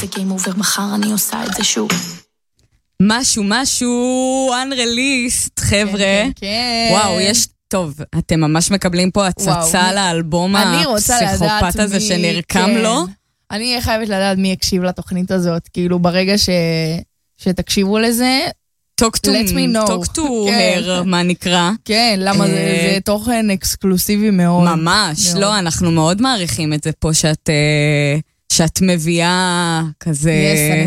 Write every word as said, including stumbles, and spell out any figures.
זה גיים אובר, מחר אני עושה את זה שוב. משהו, משהו, unreleased, חבר'ה. כן, כן. וואו, יש... טוב, אתם ממש מקבלים פה הצצה לאלבום הפסיכופת הזה שנרקם לו. אני חייבת לדעת מי יקשיב לתוכנית הזאת, כאילו ברגע ש... שתקשיבו לזה, talk to, let me know. talk to her, מה נקרא. כן, למה זה, זה תוכן אקסקלוסיבי מאוד. ממש, מאוד. לא, אנחנו מאוד מעריכים את זה פה, שאת, שאת מביאה כזה... Yes, אני